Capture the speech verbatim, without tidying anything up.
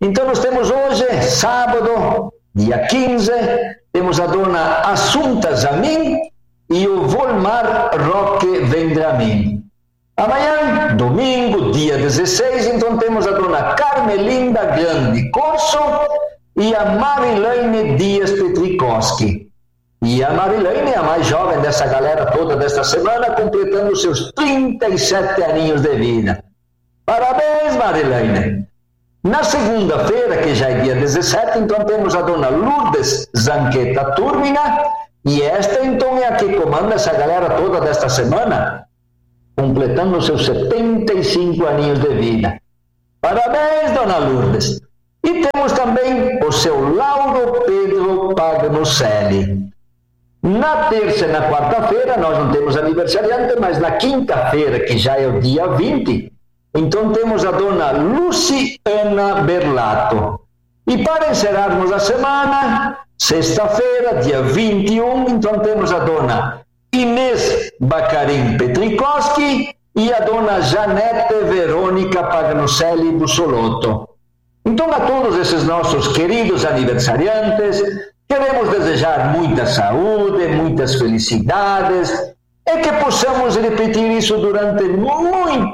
Então nós temos hoje, sábado, dia quinze, temos a dona Assunta Zamin e o Volmar Roque Vendramin. Amanhã, domingo, dia dezesseis, então temos a dona Carmelinda Grande Corso e a Marilene Dias Petrikowski. E a Marilene é a mais jovem dessa galera toda desta semana, completando seus trinta e sete aninhos de vida. Parabéns, Marilene! Na segunda-feira, que já é dia dezessete, então temos a dona Lourdes Zanqueta Turmina, e esta então é a que comanda essa galera toda desta semana, completando seus setenta e cinco aninhos de vida. Parabéns, dona Lourdes! E temos também o seu Lauro Pedro Pagnocelli. Na terça e na quarta-feira nós não temos aniversariante, mas na quinta-feira, que já é o dia vinte, então temos a dona Luciana Berlato. E para encerrarmos a semana, sexta-feira, dia vinte e um, então temos a dona Inês Bacarim Petrikowski e a dona Janete Verônica Pagnocelli Bussolotto. Então, a todos esses nossos queridos aniversariantes, queremos desejar muita saúde, muitas felicidades, e que possamos repetir isso durante muito